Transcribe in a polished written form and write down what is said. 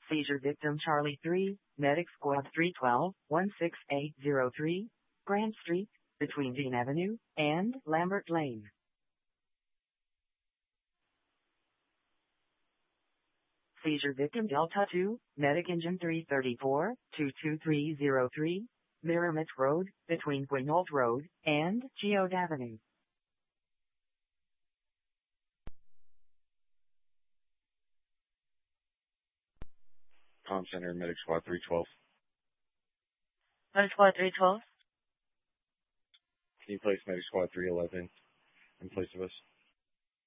Seizure victim Charlie 3, Medic Squad 312, 16803, Grand Street, between Dean Avenue and Lambert Lane. Seizure victim Delta 2, Medic Engine 334, 22303, Miramichi Road, between Quinault Road and Geode Avenue. Comm Center, Medic Squad 312. Medic Squad 312. Can you place Medic Squad 311 in place of us?